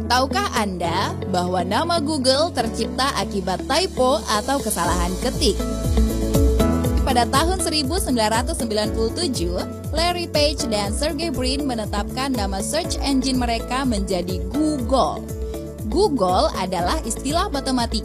Tahukah Anda bahwa nama Google tercipta akibat typo atau kesalahan ketik? Pada tahun 1997, Larry Page dan Sergey Brin menetapkan nama search engine mereka menjadi Google. Google adalah istilah matematika